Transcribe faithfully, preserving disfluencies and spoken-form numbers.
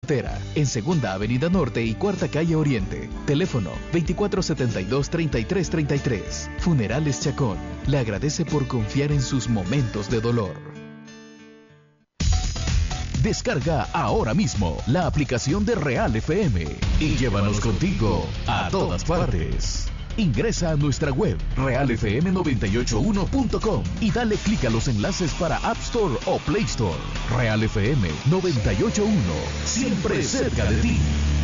en Segunda Avenida Norte y Cuarta Calle Oriente. Teléfono veinticuatro setenta y dos, treinta y tres treinta y tres. Funerales Chacón le agradece por confiar en sus momentos de dolor. Descarga ahora mismo la aplicación de Real F M y llévanos contigo a todas partes. Ingresa a nuestra web real f m noventa y ocho uno punto com y dale clic a los enlaces para App Store o Play Store. Real F M noventa y ocho punto uno, siempre cerca de ti.